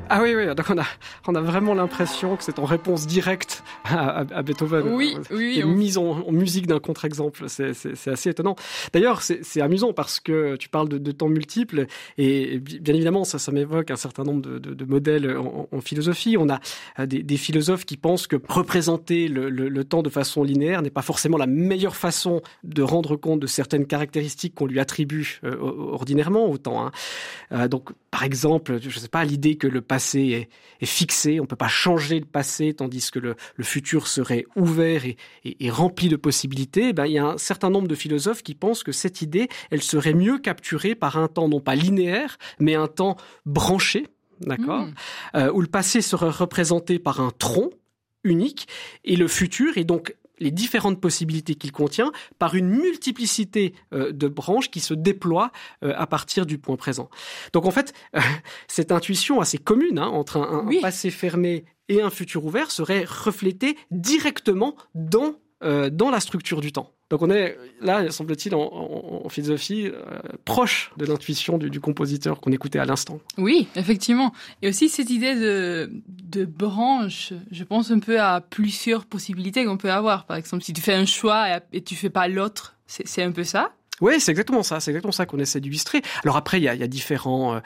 Ah oui, donc on a vraiment l'impression que c'est en réponse directe à Beethoven. Oui. Mise en musique d'un contre-exemple, c'est assez étonnant. D'ailleurs, c'est amusant parce que tu parles de temps multiples et bien évidemment, ça m'évoque un certain nombre de modèles en philosophie. On a des philosophes qui pensent que représenter le temps de façon linéaire n'est pas forcément la meilleure façon de rendre compte de certaines caractéristiques qu'on lui attribue ordinairement au temps. Donc, par exemple, je sais pas, l'idée que le passé est fixé, on peut pas changer le passé, tandis que le futur serait ouvert et rempli de possibilités. Il y a un certain nombre de philosophes qui pensent que cette idée, elle serait mieux capturée par un temps non pas linéaire, mais un temps branché, d'accord, où le passé serait représenté par un tronc unique et le futur est donc les différentes possibilités qu'il contient par une multiplicité de branches qui se déploient à partir du point présent. Donc en fait, cette intuition assez commune entre un passé fermé et un futur ouvert serait reflétée directement dans la structure du temps. Donc on est là, semble-t-il, en philosophie, proche de l'intuition du compositeur qu'on écoutait à l'instant. Oui, effectivement. Et aussi cette idée de branche, je pense un peu à plusieurs possibilités qu'on peut avoir. Par exemple, si tu fais un choix et tu fais pas l'autre, c'est un peu ça. Oui, c'est exactement ça qu'on essaie d'illustrer. Alors après, il y a différents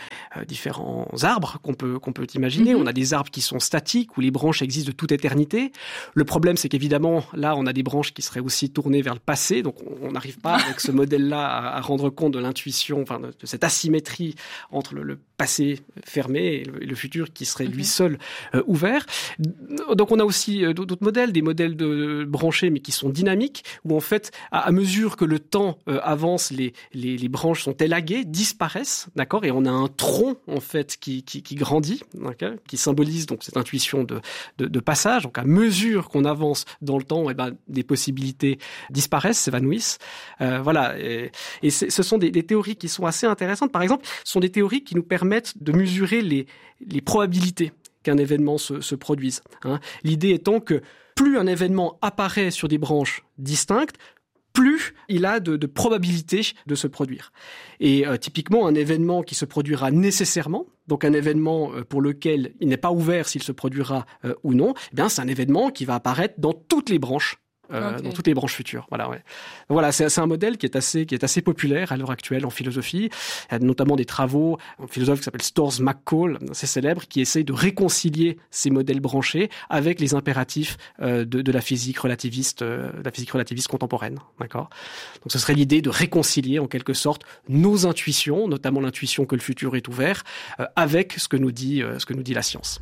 arbres qu'on peut imaginer. On a des arbres qui sont statiques, où les branches existent de toute éternité. Le problème, c'est qu'évidemment, là, on a des branches qui seraient aussi tournées vers le passé, donc on n'arrive pas avec ce modèle-là à rendre compte de l'intuition, enfin de cette asymétrie entre le passé fermé et le futur qui serait lui seul ouvert. Donc on a aussi d'autres modèles, des modèles de branchés, mais qui sont dynamiques, où en fait, à mesure que le temps avance, les branches sont élaguées, disparaissent, d'accord, et on a un tronc en fait qui grandit, okay, qui symbolise donc cette intuition de passage. Donc à mesure qu'on avance dans le temps, des possibilités disparaissent, s'évanouissent. Voilà, et ce sont des théories qui sont assez intéressantes. Par exemple, ce sont des théories qui nous permettent de mesurer les probabilités qu'un événement se produise. L'idée étant que plus un événement apparaît sur des branches distinctes, plus il a de probabilité de se produire. Et typiquement, un événement qui se produira nécessairement, donc un événement pour lequel il n'est pas ouvert s'il se produira ou non, c'est un événement qui va apparaître dans toutes les branches. Dans toutes les branches futures. Voilà, c'est un modèle qui est assez populaire à l'heure actuelle en philosophie. Il y a notamment des travaux, un philosophe qui s'appelle Storrs McCall, assez célèbre, qui essaye de réconcilier ces modèles branchés avec les impératifs de la physique relativiste contemporaine. D'accord. Donc ce serait l'idée de réconcilier en quelque sorte nos intuitions, notamment l'intuition que le futur est ouvert, avec ce que nous dit la science.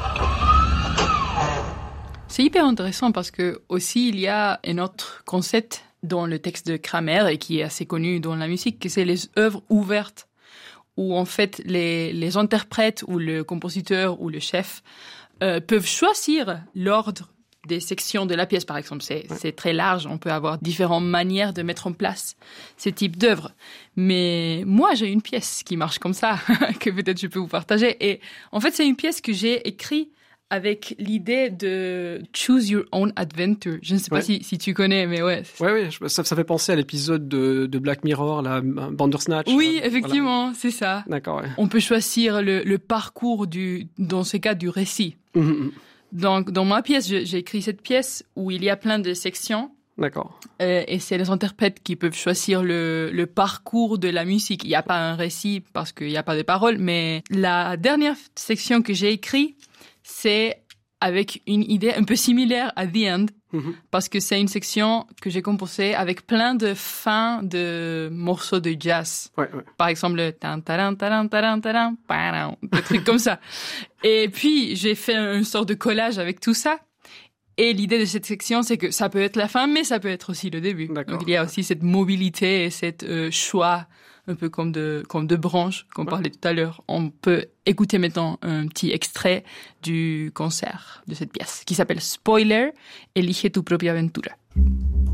C'est hyper intéressant parce que aussi il y a un autre concept dans le texte de Cramer et qui est assez connu dans la musique, que c'est les œuvres ouvertes, où en fait les interprètes ou le compositeur ou le chef peuvent choisir l'ordre des sections de la pièce, par exemple. C'est très large, on peut avoir différentes manières de mettre en place ce type d'œuvre. Mais moi, j'ai une pièce qui marche comme ça, que peut-être je peux vous partager. Et en fait, c'est une pièce que j'ai écrite avec l'idée de choose your own adventure. Je ne sais pas si tu connais, mais ouais. Ouais, ça fait penser à l'épisode de Black Mirror, la Bandersnatch. Oui, effectivement, voilà. C'est ça. D'accord, ouais. On peut choisir le parcours dans ce cas, du récit. Donc, dans ma pièce, j'ai écrit cette pièce où il y a plein de sections. D'accord. Et c'est les interprètes qui peuvent choisir le parcours de la musique. Il n'y a pas un récit parce qu'il n'y a pas de paroles, mais la dernière section que j'ai écrite, c'est avec une idée un peu similaire à The End, parce que c'est une section que j'ai composée avec plein de fins de morceaux de jazz. Ouais. Par exemple, le tan taran taran taran taran taran, des trucs comme ça. Et puis, j'ai fait une sorte de collage avec tout ça. Et l'idée de cette section, c'est que ça peut être la fin, mais ça peut être aussi le début. D'accord. Donc, il y a aussi cette mobilité et cette choix, un peu comme de branches qu'on parlait tout à l'heure. On peut écouter maintenant un petit extrait du concert de cette pièce qui s'appelle Spoiler, Elige tu propia aventura.